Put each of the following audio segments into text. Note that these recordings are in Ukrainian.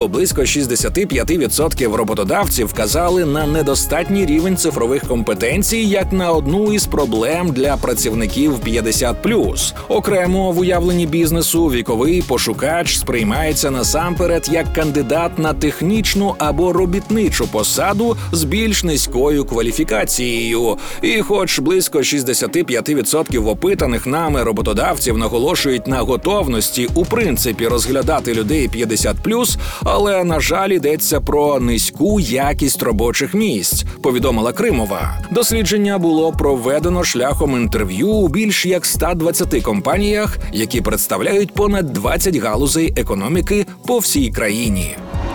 близько 65% роботодавців вказали на недостатній рівень цифрових компетенцій як на одну із проблем для працівників 50+. Окремо в уявленні бізнесу віковий пошукач сприймається насамперед як кандидат на технічну або робітничу посаду з більш низькою кваліфікацією. І хоч близько 65% опитаних нами роботодавців наголошують на готовності у принципі розглядати людей 50+, але, на жаль, йдеться про низьку якість робочих місць, повідомила Кримова. Дослідження було проведено шляхом інтерв'ю у більш як 120 компаніях, які представляють понад 20 галузей економіки по всій країні.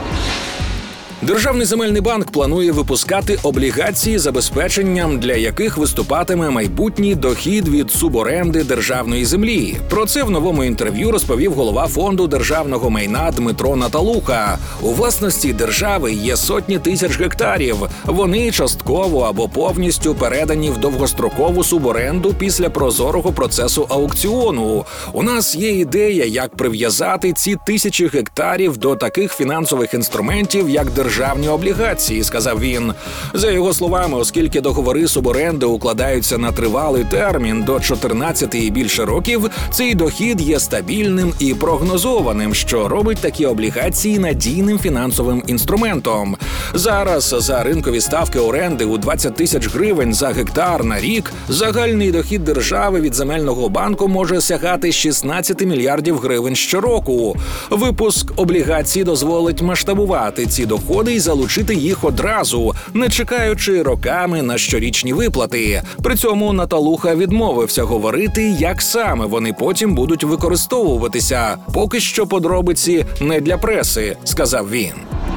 Державний земельний банк планує випускати облігації, забезпеченням для яких виступатиме майбутній дохід від суборенди державної землі. Про це в новому інтерв'ю розповів голова Фонду державного майна Дмитро Наталуха. У власності держави є сотні тисяч гектарів. Вони частково або повністю передані в довгострокову суборенду після прозорого процесу аукціону. У нас є ідея, як прив'язати ці тисячі гектарів до таких фінансових інструментів, як державні облігації, сказав він. За його словами, оскільки договори суборенди укладаються на тривалий термін до 14 і більше років, цей дохід є стабільним і прогнозованим, що робить такі облігації надійним фінансовим інструментом. Зараз за ринкові ставки оренди у 20 тисяч гривень за гектар на рік загальний дохід держави від земельного банку може сягати 16 мільярдів гривень щороку. Випуск облігацій дозволить масштабувати ці доходи і залучити їх одразу, не чекаючи роками на щорічні виплати. При цьому Наталуха відмовився говорити, як саме вони потім будуть використовуватися. Поки що подробиці не для преси, сказав він.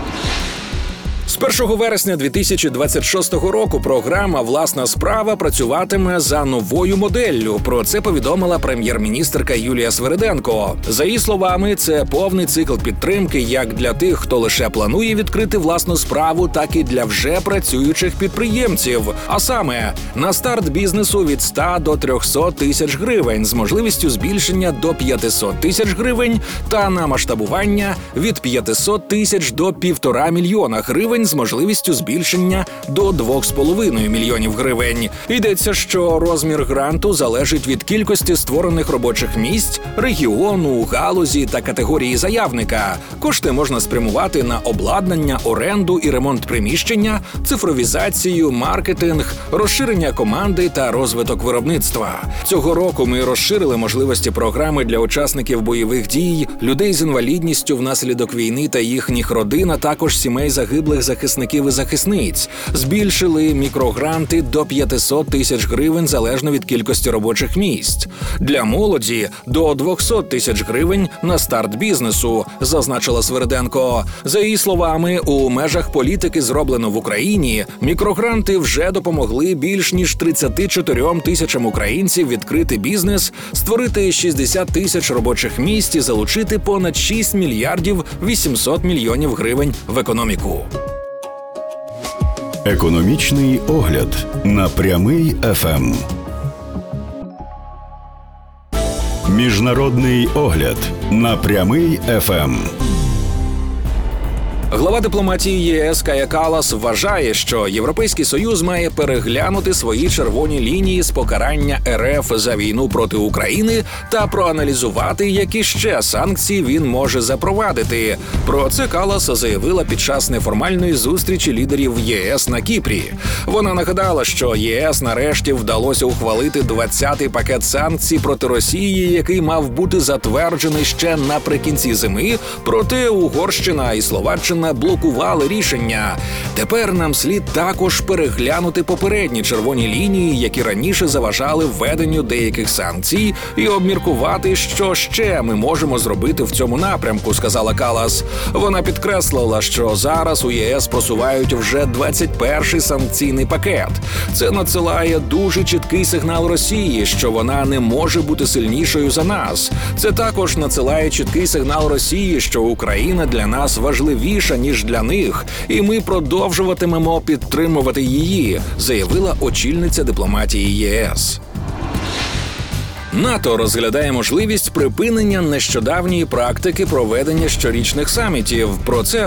З 1 вересня 2026 року програма «Власна справа» працюватиме за новою моделлю. Про це повідомила прем'єр-міністерка Юлія Свериденко. За її словами, це повний цикл підтримки як для тих, хто лише планує відкрити власну справу, так і для вже працюючих підприємців. А саме, на старт бізнесу від 100 до 300 тисяч гривень з можливістю збільшення до 500 тисяч гривень та на масштабування від 500 тисяч до 1,5 мільйона гривень з можливістю збільшення до 2,5 мільйонів гривень. Йдеться, що розмір гранту залежить від кількості створених робочих місць, регіону, галузі та категорії заявника. Кошти можна спрямувати на обладнання, оренду і ремонт приміщення, цифровізацію, маркетинг, розширення команди та розвиток виробництва. Цього року ми розширили можливості програми для учасників бойових дій, людей з інвалідністю внаслідок війни та їхніх родин, а також сімей загиблих захисників і захисниць. Збільшили мікрогранти до 500 тисяч гривень залежно від кількості робочих місць. Для молоді – до 200 тисяч гривень на старт бізнесу, зазначила Свериденко. За її словами, у межах політики «Зроблено в Україні» мікрогранти вже допомогли більш ніж 34 тисячам українців відкрити бізнес, створити 60 тисяч робочих місць і залучити понад 6 мільярдів 800 мільйонів гривень в економіку. Економічний огляд на Прямий ФМ. Міжнародний огляд на Прямий ФМ. Глава дипломатії ЄС Кая Каллас вважає, що Європейський Союз має переглянути свої червоні лінії з покарання РФ за війну проти України та проаналізувати, які ще санкції він може запровадити. Про це Каллас заявила під час неформальної зустрічі лідерів ЄС на Кіпрі. Вона нагадала, що ЄС нарешті вдалося ухвалити 20-й пакет санкцій проти Росії, який мав бути затверджений ще наприкінці зими, проте Угорщина і Словаччина блокували рішення. Тепер нам слід також переглянути попередні червоні лінії, які раніше заважали введенню деяких санкцій, і обміркувати, що ще ми можемо зробити в цьому напрямку, сказала Каллас. Вона підкреслила, що зараз у ЄС просувають вже 21-й санкційний пакет. Це надсилає дуже чіткий сигнал Росії, що вона не може бути сильнішою за нас. Це також надсилає чіткий сигнал Росії, що Україна для нас важливіша, ніж для них, і ми продовжуватимемо підтримувати її, заявила очільниця дипломатії ЄС. НАТО розглядає можливість припинення нещодавньої практики проведення щорічних самітів. Про це